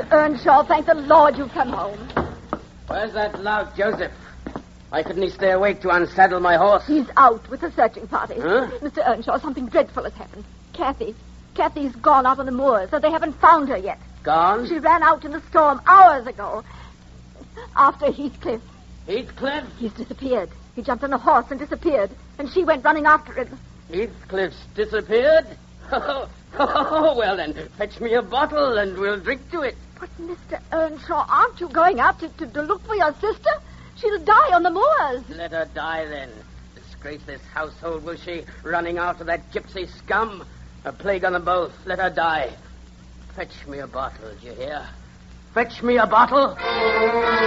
Earnshaw, thank the Lord you've come home. Where's that lout, Joseph? Why couldn't he stay awake to unsaddle my horse? He's out with the searching party. Huh? Mr. Earnshaw, something dreadful has happened. Kathy's gone out on the moors, so they haven't found her yet. Gone? She ran out in the storm hours ago. After Heathcliff. Heathcliff? He's disappeared. He jumped on a horse and disappeared. And she went running after him. Heathcliff's disappeared? Oh, well then, fetch me a bottle and we'll drink to it. But, Mr. Earnshaw, aren't you going out to look for your sister? She'll die on the moors. Let her die, then. Disgrace this household, will she? Running after that gypsy scum? A plague on them both. Let her die. Fetch me a bottle, do you hear? Fetch me a bottle.